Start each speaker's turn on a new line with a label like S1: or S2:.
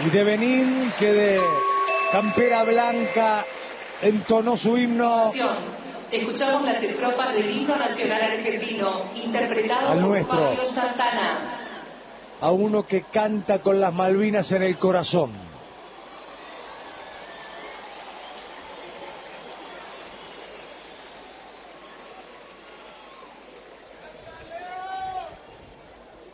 S1: Y de Benín, que de campera blanca entonó su himno.
S2: Escuchamos las estrofas del himno nacional argentino, interpretado
S1: al
S2: por
S1: nuestro,
S2: Fabio Santana.
S1: a uno que canta con las Malvinas en el corazón.